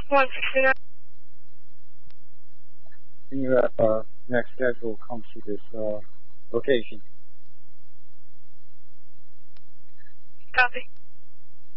169. Can you next schedule come to this location? Copy.